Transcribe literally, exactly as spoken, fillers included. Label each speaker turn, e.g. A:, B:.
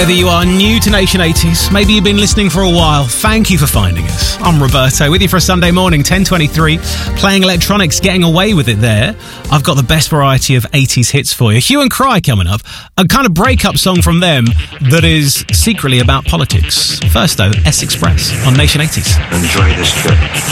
A: Whether you are new to Nation eighties, maybe you've been listening for a while, thank you for finding us. I'm Roberto, with you for a Sunday morning, ten twenty-three, playing electronics, getting away with it there. I've got the best variety of eighties hits for you. Hue and Cry coming up, a kind of breakup song from them that is secretly about politics. First though, S Express on Nation eighties.
B: Enjoy this trip.